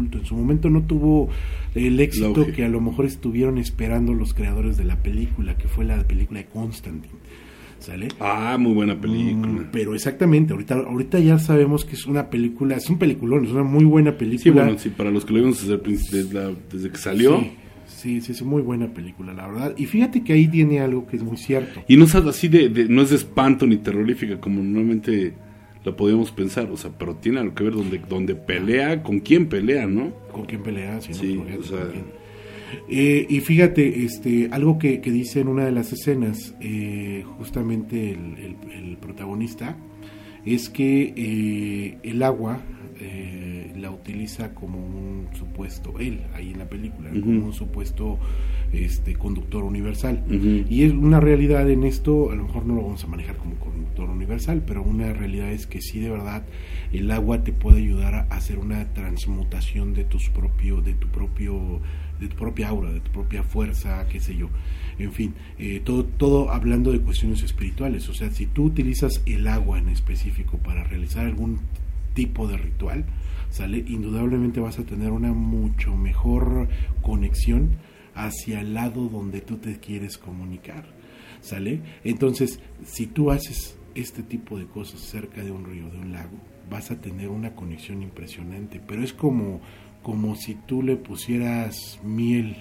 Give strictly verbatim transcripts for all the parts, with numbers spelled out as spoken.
culto. En su momento no tuvo el éxito que a lo mejor estuvieron esperando los creadores de la película, que fue la película de Constantine. ¿Sale? Ah, muy buena película. Mm, pero exactamente, ahorita ahorita ya sabemos que es una película, es un peliculón, es una muy buena película. Sí, bueno, sí, para los que lo vimos desde, desde, la, desde que salió. Sí, sí, sí, es muy buena película, la verdad. Y fíjate que ahí tiene algo que es muy cierto. Y no es así de, de no es de espanto ni terrorífica como normalmente lo podíamos pensar, o sea, pero tiene algo que ver donde, donde pelea, con quién pelea, ¿no? Con quién pelea, si sí, no, o sea, Eh, y fíjate, este, algo que, que dice en una de las escenas, eh, justamente el, el, el protagonista, es que eh, el agua eh, la utiliza como un supuesto, él, ahí en la película, uh-huh. como un supuesto este, conductor universal. Uh-huh. Y es una realidad en esto, a lo mejor no lo vamos a manejar como conductor universal, pero una realidad es que sí, de verdad, el agua te puede ayudar a hacer una transmutación de tus propio, de tu propio de tu propia aura, de tu propia fuerza, qué sé yo, en fin, eh, todo, todo hablando de cuestiones espirituales. O sea, si tú utilizas el agua en específico para realizar algún tipo de ritual, ¿sale? Indudablemente vas a tener una mucho mejor conexión hacia el lado donde tú te quieres comunicar, ¿sale? Entonces, si tú haces este tipo de cosas cerca de un río, de un lago, vas a tener una conexión impresionante, pero es como como si tú le pusieras miel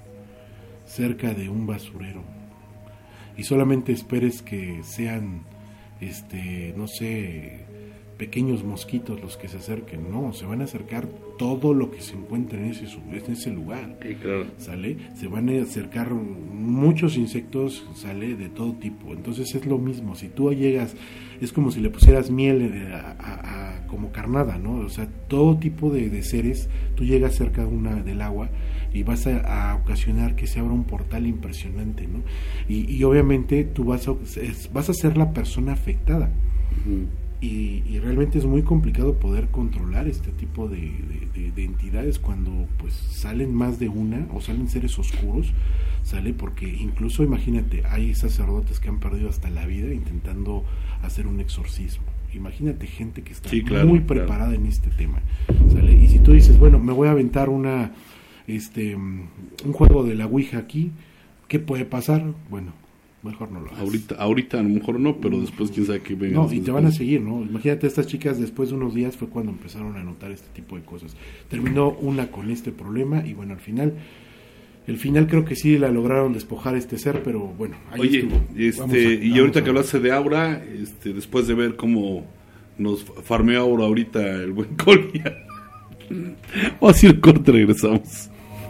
cerca de un basurero y solamente esperes que sean, este, no sé, pequeños mosquitos los que se acerquen. No, se van a acercar todo lo que se encuentra en ese, en ese lugar. Sí, claro. ¿Sale? Se van a acercar muchos insectos, ¿sale? De todo tipo. Entonces es lo mismo, si tú llegas, es como si le pusieras miel a, a, a, como carnada, ¿no? O sea, todo tipo de, de seres, tú llegas cerca de una, del agua y vas a, a ocasionar que se abra un portal impresionante, ¿no? Y, y obviamente tú vas a, es, vas a ser la persona afectada. Uh-huh. Y, y realmente es muy complicado poder controlar este tipo de, de, de, de entidades cuando pues salen más de una o salen seres oscuros, sale porque incluso imagínate, hay sacerdotes que han perdido hasta la vida intentando hacer un exorcismo. Imagínate gente que está sí, claro, muy preparada claro. en este tema, ¿sale? Y si tú dices, bueno, me voy a aventar una este un juego de la Ouija aquí, ¿qué puede pasar? Bueno, mejor no lo hagas. Ahorita, ahorita a lo mejor no, pero después quién sabe qué venga. No, y te van a seguir, ¿no? Imagínate, estas chicas después de unos días fue cuando empezaron a notar este tipo de cosas. Terminó una con este problema y bueno, al final, el final creo que sí la lograron despojar este ser, pero bueno, ahí Oye, estuvo. este, Vamos a, y ahorita que hablaste de Aura, este, después de ver cómo nos farmeó Aura ahorita el buen Colia. Vamos a hacer corte, regresamos.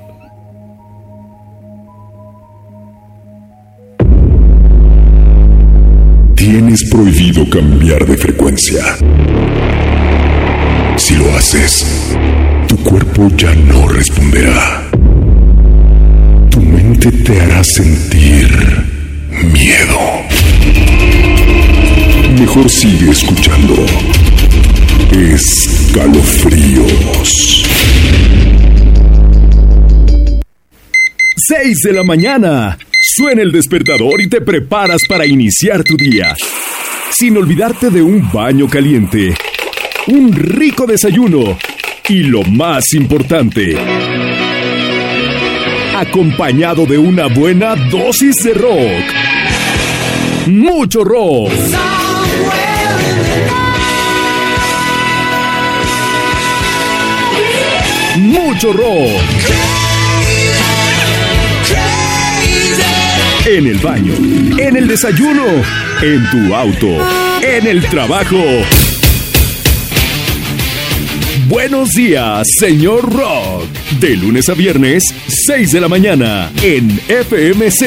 Tienes prohibido cambiar de frecuencia. Si lo haces, tu cuerpo ya no responderá. Tu mente te hará sentir miedo. Mejor sigue escuchando Escalofríos. seis de la mañana. Suena el despertador y te preparas para iniciar tu día. Sin olvidarte de un baño caliente, un rico desayuno y lo más importante, acompañado de una buena dosis de rock. Mucho rock. Mucho rock. En el baño, en el desayuno, en tu auto, en el trabajo. Buenos días, señor Rock. De lunes a viernes, seis de la mañana, en F M C.